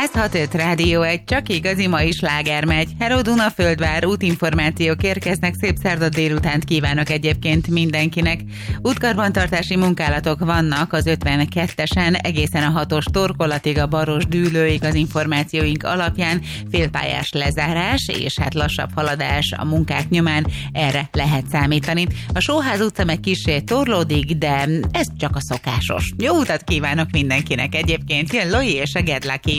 106.5 Rádió, egy csak igazi mai sláger megy. Hello Dunaföldvár, útinformációk érkeznek, szép szerda délutánt kívánok egyébként mindenkinek. Útkarbantartási munkálatok vannak az 52-esen, egészen a 6-os torkolatig, a Baros dűlőig az információink alapján, félpályás lezárás és hát lassabb haladás a munkák nyomán, erre lehet számítani. A Sóház utca meg kissé torlódik, de ez csak a szokásos. Jó utat kívánok mindenkinek egyébként, jön Loi és a Get Lucky.